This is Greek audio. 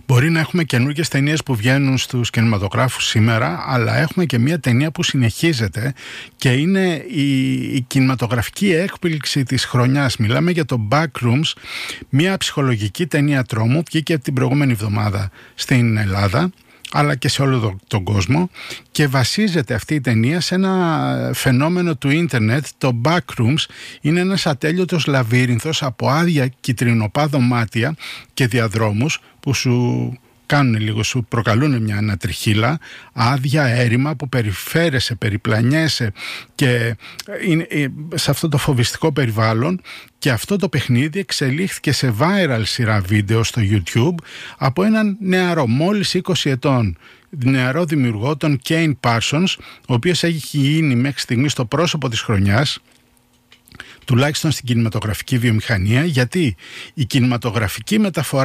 Μπορεί να έχουμε καινούργιες ταινίες που βγαίνουν στους κινηματογράφους σήμερα, αλλά έχουμε και μια ταινία που συνεχίζεται και είναι η κινηματογραφική έκπληξη της χρονιάς. Μιλάμε για το Backrooms, μια ψυχολογική ταινία τρόμου, βγήκε την προηγούμενη εβδομάδα στην Ελλάδα αλλά και σε όλο τον κόσμο, και βασίζεται αυτή η ταινία σε ένα φαινόμενο του ίντερνετ. Το Backrooms είναι ένας ατέλειωτος λαβύρινθος από άδεια κυτρινοπά δωμάτια και διαδρόμους που σου προκαλούν μια ανατριχύλα, άδεια έρημα που περιφέρεσαι, περιπλανιέσαι και είναι σε αυτό το φοβιστικό περιβάλλον. Και αυτό το παιχνίδι εξελίχθηκε σε viral σειρά βίντεο στο YouTube από έναν νεαρό, μόλις 20 ετών, νεαρό δημιουργό, τον Kane Parsons, ο οποίος έχει γίνει μέχρι στιγμής το πρόσωπο της χρονιάς, τουλάχιστον στην κινηματογραφική βιομηχανία, γιατί η κινηματογραφική μεταφορά